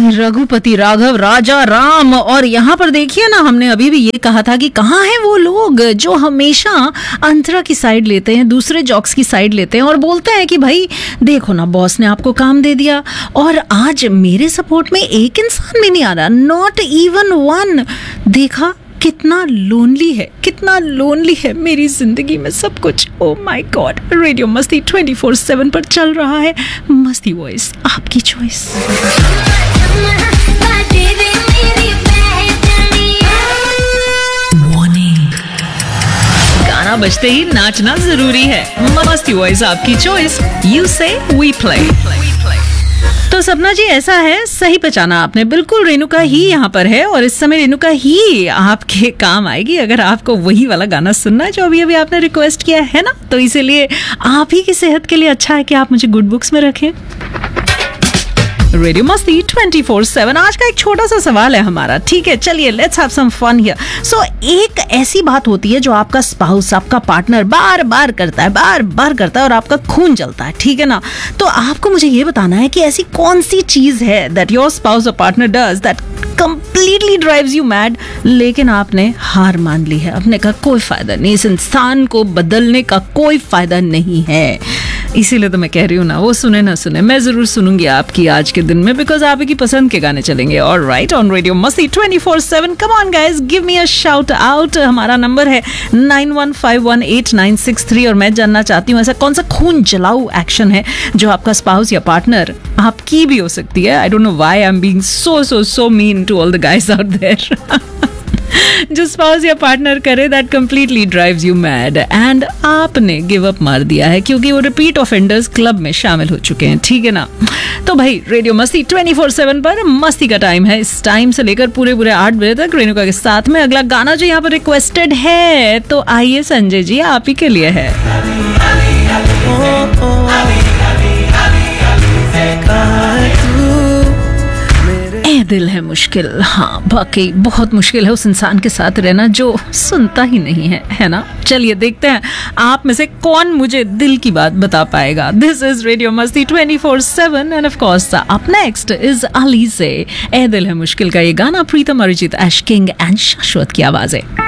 रघुपति राघव राजा राम। और यहाँ पर देखिए ना, हमने अभी भी ये कहा था कि कहाँ हैं वो लोग जो हमेशा अंतरा की साइड लेते हैं, दूसरे जॉक्स की साइड लेते हैं और बोलते हैं कि भाई देखो ना, बॉस ने आपको काम दे दिया और आज मेरे सपोर्ट में एक इंसान भी नहीं आ रहा, नॉट इवन वन। देखा कितना लोनली है मेरी जिंदगी में सब कुछ। Oh my God. रेडियो मस्ती 24/7 पर चल रहा है मस्ती वॉइस, आपकी चॉइस। गाना बजते ही नाचना जरूरी है। मस्ती वॉइस आपकी चॉइस, यू से वी प्ले। तो सपना जी, ऐसा है, सही पहचाना आपने, बिल्कुल रेणुका ही यहाँ पर है और इस समय रेणुका ही आपके काम आएगी अगर आपको वही वाला गाना सुनना है जो अभी अभी आपने रिक्वेस्ट किया है ना। तो इसीलिए आप ही की सेहत के लिए अच्छा है कि आप मुझे गुड बुक्स में रखें। रेडियो मस्ती 24/7। आज का एक छोटा सा सवाल है हमारा, ठीक है, चलिए let's have some fun here. सो एक ऐसी बात होती है जो आपका स्पाउस, आपका पार्टनर बार बार करता है और आपका खून जलता है, ठीक है ना। तो आपको मुझे ये बताना है कि ऐसी कौन सी चीज है दैट योर स्पाउस और partner does that completely drives you mad, लेकिन आपने हार मान ली है, आपने कहा कोई फायदा नहीं, इस इंसान को बदलने का कोई फायदा नहीं है। इसीलिए तो मैं कह रही हूँ ना, वो सुने ना सुने, मैं जरूर सुनूंगी आपकी आज के दिन में, बिकॉज आपकी पसंद के गाने चलेंगे। ऑलराइट, ऑन रेडियो मस्ती 24/7। Come on guys, give me a shout out. हमारा नंबर है 91518963 और मैं जानना चाहती हूँ ऐसा कौन सा खून जलाऊ एक्शन है जो आपका स्पाउस या पार्टनर, आपकी भी हो सकती है, I don't know why I am being so mean to all the guys out there, जो स्पाउस या पार्टनर करे that completely drives you mad and आपने गिव अप मार दिया है क्योंकि वो रिपीट ऑफेंडर्स क्लब में शामिल हो चुके हैं, ठीक है ना। तो भाई रेडियो मस्ती 24/7 पर मस्ती का टाइम है, इस टाइम से लेकर पूरे 8 बजे तक रेणुका के साथ में। अगला गाना जो यहाँ पर रिक्वेस्टेड है, तो आइए संजय जी, आप ही के लिए है। दिल है मुश्किल, हाँ वाकई बहुत मुश्किल है उस इंसान के साथ रहना जो सुनता ही नहीं है ना। चलिए देखते हैं आप में से कौन मुझे दिल की बात बता पाएगा। दिस इज रेडियो मस्ती 24/7 end of course up next is Ali से ए दिल है मुश्किल का ये गाना, प्रीतम, अरिजीत, ऐश किंग एंड शाश्वत की आवाजें।